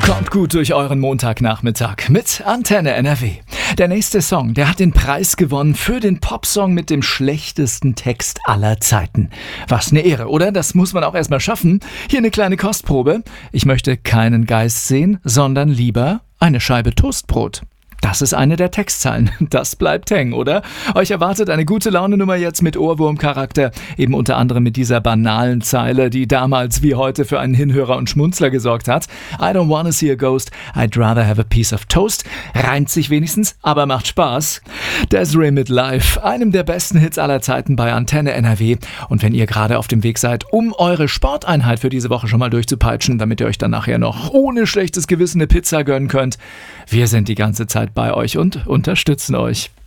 Kommt gut durch euren Montagnachmittag mit Antenne NRW. Der nächste Song, der hat den Preis gewonnen für den Popsong mit dem schlechtesten Text aller Zeiten. Was eine Ehre, oder? Das muss man auch erstmal schaffen. Hier eine kleine Kostprobe. Ich möchte keinen Geist sehen, sondern lieber eine Scheibe Toastbrot. Das ist eine der Textzeilen. Das bleibt hängen, oder? Euch erwartet eine gute Laune-Nummer jetzt mit Ohrwurmcharakter. Eben unter anderem mit dieser banalen Zeile, die damals wie heute für einen Hinhörer und Schmunzler gesorgt hat. I don't wanna see a ghost, I'd rather have a piece of toast. Reimt sich wenigstens, aber macht Spaß. Des'ree mit Live, einem der besten Hits aller Zeiten bei Antenne NRW. Und wenn ihr gerade auf dem Weg seid, um eure Sporteinheit für diese Woche schon mal durchzupeitschen, damit ihr euch dann nachher noch ohne schlechtes Gewissen eine Pizza gönnen könnt, wir sind die ganze Zeit bei euch und unterstützen euch.